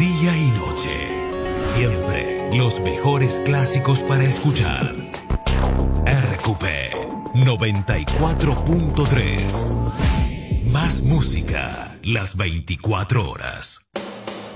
día y noche. Siempre los mejores clásicos para escuchar. RQP 94.3. Más música las 24 horas.